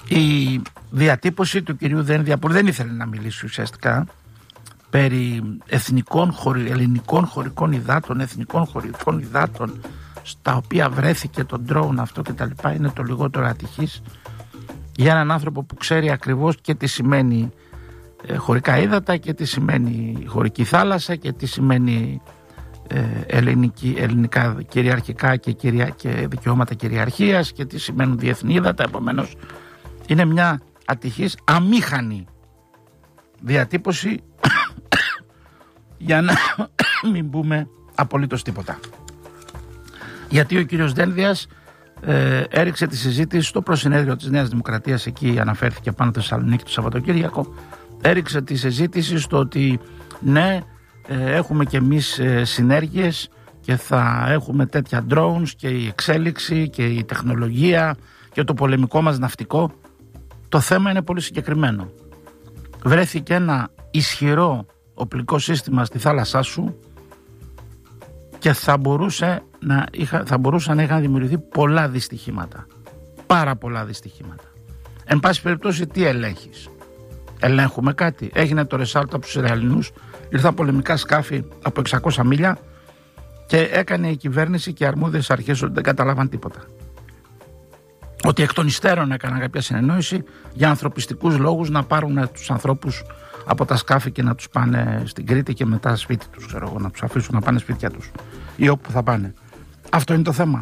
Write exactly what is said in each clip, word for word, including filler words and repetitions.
Η διατύπωση του κυρίου Δένδια, που δεν ήθελε να μιλήσει ουσιαστικά περί εθνικών, ελληνικών χωρικών υδάτων, εθνικών χωρικών υδάτων στα οποία βρέθηκε το ντρόουν αυτό και τα λοιπά, είναι το λιγότερο ατυχής για έναν άνθρωπο που ξέρει ακριβώς και τι σημαίνει ε, χωρικά ύδατα και τι σημαίνει χωρική θάλασσα και τι σημαίνει ε, ελληνική, ελληνικά κυριαρχικά και, κυρια, και δικαιώματα κυριαρχίας και τι σημαίνουν διεθνή ύδατα. Επομένως είναι μια ατυχής αμήχανη διατύπωση για να μην πούμε απολύτως τίποτα. Γιατί ο κύριος Δένδιας ε, έριξε τη συζήτηση στο προσυνέδριο της Νέας Δημοκρατίας, εκεί αναφέρθηκε πάνω στη Θεσσαλονίκη το Σαββατοκύριακο, έριξε τη συζήτηση στο ότι ναι, ε, έχουμε και εμείς ε, συνέργειες και θα έχουμε τέτοια drones και η εξέλιξη και η τεχνολογία και το πολεμικό μας ναυτικό. Το θέμα είναι πολύ συγκεκριμένο. Βρέθηκε ένα ισχυρό οπλικό σύστημα στη θάλασσά σου και θα, μπορούσε να είχα, θα μπορούσαν να είχαν δημιουργηθεί πολλά δυστυχήματα. Πάρα πολλά δυστυχήματα. Εν πάση περιπτώσει, τι ελέγχεις? Ελέγχουμε κάτι? Έγινε το ρεσάλτο από τους Ισραηλινούς, ήρθαν πολεμικά σκάφη από εξακόσια μίλια και έκανε η κυβέρνηση και οι αρμόδιες αρχές ότι δεν καταλάβαν τίποτα. Ότι εκ των υστέρων έκαναν κάποια συνεννόηση για ανθρωπιστικούς λόγους να πάρουν τους ανθρώπους από τα σκάφη και να τους πάνε στην Κρήτη και μετά σπίτι τους, ξέρω εγώ, να τους αφήσουν να πάνε σπίτια τους ή όπου θα πάνε. Αυτό είναι το θέμα.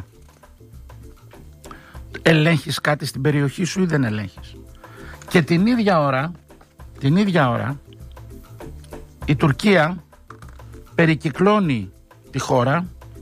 Ελέγχεις κάτι στην περιοχή σου ή δεν ελέγχεις? Και την ίδια ώρα, την ίδια ώρα η Τουρκία περικυκλώνει τη χώρα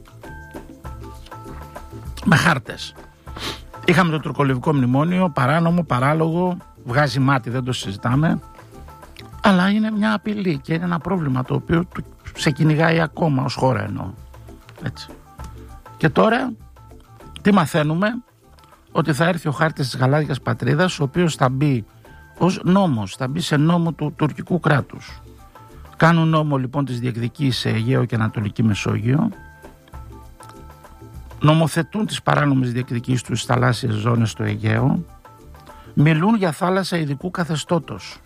με χάρτες. Είχαμε το τουρκολιβικό μνημόνιο, παράνομο, παράλογο, βγάζει μάτι, δεν το συζητάμε, αλλά είναι μια απειλή και είναι ένα πρόβλημα το οποίο σε κυνηγάει ακόμα ως χώρα, εννοώ. Έτσι. Και τώρα τι μαθαίνουμε? Ότι θα έρθει ο χάρτης της γαλάζιας πατρίδας, ο οποίος θα μπει ως νόμος, θα μπει σε νόμο του τουρκικού κράτους. Κάνουν νόμο λοιπόν της διεκδικής σε Αιγαίο και Ανατολική Μεσόγειο, νομοθετούν τις παράνομες διεκδικήσεις τους στις θαλάσσιες ζώνες στο Αιγαίο, μιλούν για θάλασσα ειδικού καθεστώτος,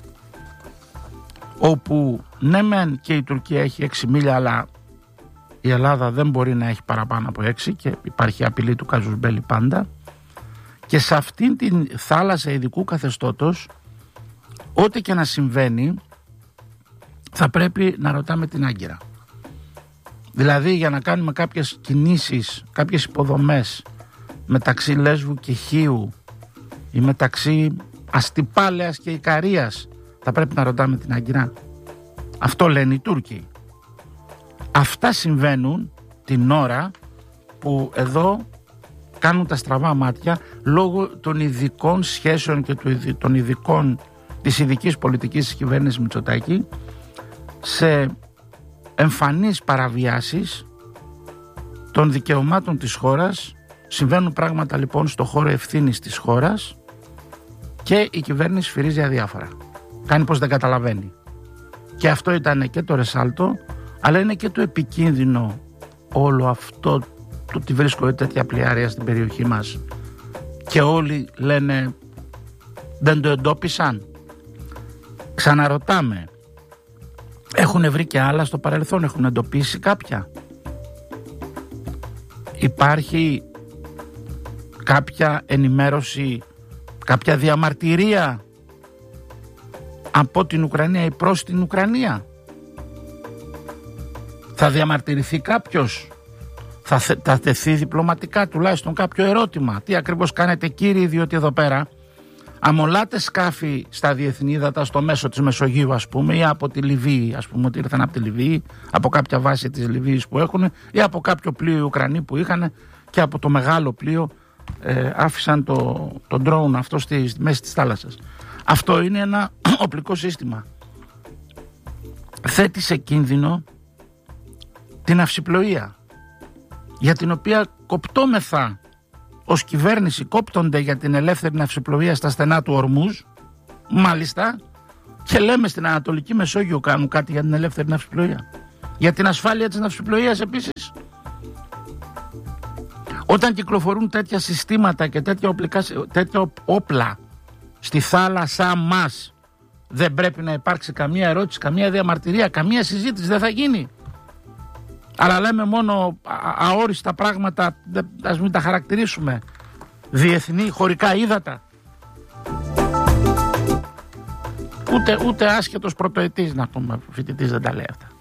όπου ναι μεν και η Τουρκία έχει έξι μίλια, αλλά η Ελλάδα δεν μπορεί να έχει παραπάνω από έξι και υπάρχει απειλή του κάζους μπέλι πάντα. Και σε αυτήν την θάλασσα ειδικού καθεστώτος, ό,τι και να συμβαίνει, θα πρέπει να ρωτάμε την Άγκυρα. Δηλαδή για να κάνουμε κάποιες κινήσεις, κάποιες υποδομές μεταξύ Λέσβου και Χίου ή μεταξύ Αστυπάλαιας και Ικαρίας, θα πρέπει να ρωτάμε την Άγκυρα. Αυτό λένε οι Τούρκοι. Αυτά συμβαίνουν την ώρα που εδώ κάνουν τα στραβά μάτια λόγω των ειδικών σχέσεων και των ειδικών, της ειδικής πολιτικής της κυβέρνησης Μητσοτάκη, σε εμφανείς παραβιάσεις των δικαιωμάτων της χώρας. Συμβαίνουν πράγματα λοιπόν στο χώρο ευθύνης της χώρας και η κυβέρνηση σφυρίζει αδιάφορα. Κάνει πως δεν καταλαβαίνει. Και αυτό ήταν και το ρεσάλτο, αλλά είναι και το επικίνδυνο όλο αυτό το ότι βρίσκονται τέτοια πλοιάρια στην περιοχή μας και όλοι λένε δεν το εντόπισαν. Ξαναρωτάμε, έχουν βρει και άλλα στο παρελθόν, έχουν εντοπίσει κάποια? Υπάρχει κάποια ενημέρωση, κάποια διαμαρτυρία από την Ουκρανία ή προς την Ουκρανία? Θα διαμαρτυρηθεί κάποιος? Θα, θε, θα τεθεί διπλωματικά τουλάχιστον κάποιο ερώτημα? Τι ακριβώς κάνετε κύριοι, διότι εδώ πέρα αμολάτε σκάφη στα διεθνή ύδατα στο μέσο της Μεσογείου, ας πούμε, ή από τη Λιβύη, ας πούμε ότι ήρθαν από τη Λιβύη, από κάποια βάση της Λιβύης που έχουν, ή από κάποιο πλοίο οι Ουκρανοί που είχαν και από το μεγάλο πλοίο ε, άφησαν το, το drone αυτό στη, στη μέση της θάλασσας. Αυτό είναι ένα οπλικό σύστημα. Θέτει σε κίνδυνο την αυσιπλοεία, για την οποία κοπτόμεθα ως κυβέρνηση, κόπτονται για την ελεύθερη ναυσιπλοεία στα στενά του Ορμούζ, μάλιστα, και λέμε στην Ανατολική Μεσόγειο κάνουν κάτι για την ελεύθερη ναυσιπλοεία. Για την ασφάλεια της ναυσιπλοείας επίσης. Όταν κυκλοφορούν τέτοια συστήματα και τέτοια, οπλικά, τέτοια όπλα στη θάλασσά μας. Δεν πρέπει να υπάρξει καμία ερώτηση, καμία διαμαρτυρία, καμία συζήτηση, δεν θα γίνει. Αλλά λέμε μόνο α, αόριστα πράγματα, ας μην τα χαρακτηρίσουμε. Διεθνή χωρικά ύδατα. Ούτε, ούτε άσχετος πρωτοετής, να πούμε, φοιτητής δεν τα λέει αυτά.